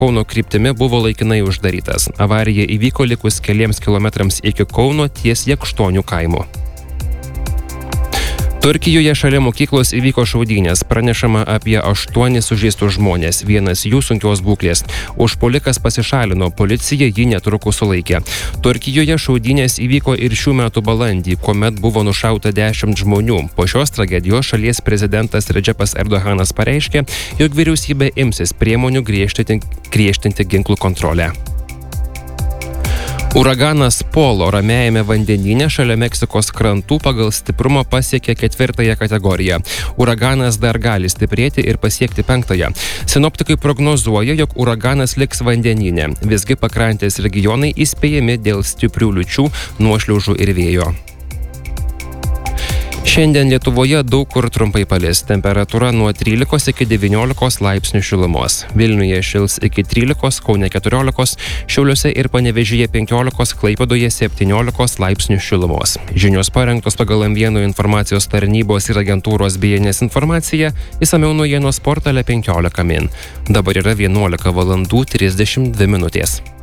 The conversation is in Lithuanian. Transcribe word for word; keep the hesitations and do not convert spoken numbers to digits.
Kauno kryptimi buvo laikinai uždarytas. Avarija įvyko likus keliems kilometrams iki Kauno ties Jakštonių kaimo. Turkijoje šalia mokyklos įvyko šaudynės. Pranešama apie aštuonis sužeistus žmonės, vienas jų sunkios būklės. Užpuolikas pasišalino, policija jį netrukus sulaikė. Turkijoje šaudynės įvyko ir šių metų balandį, kuomet buvo nušauta dešimt žmonių. Po šios tragedijos šalies prezidentas Redžepas Erdoganas pareiškė, jog vyriausybė imsis priemonių griežtinti, griežtinti ginklų kontrolę. Uraganas Polo Ramiajame vandenyne šalia Meksikos krantų pagal stiprumą pasiekė ketvirtąją kategoriją. Uraganas dar gali stiprėti ir pasiekti penktąją. Sinoptikai prognozuoja, jog uraganas liks vandenyne. Visgi pakrantės regionai įspėjami dėl stiprių liūčių, nuošliaužų ir vėjo. Šiandien Lietuvoje daug kur trumpai palis. Temperatūra nuo trylikos iki devyniolikos laipsnių šilumos. Vilniuje šils iki trylikos, Kaune keturiolikos, Šiauliuose ir Panevėžyje penkiolikos, Klaipėdoje septyniolikos laipsnių šilumos. Žinios parengtos pagal M vienas informacijos tarnybos ir agentūros B N S informaciją, išsamiau naujienos portale penkiolika min. Dabar yra vienuolika valandų trisdešimt dvi minutės.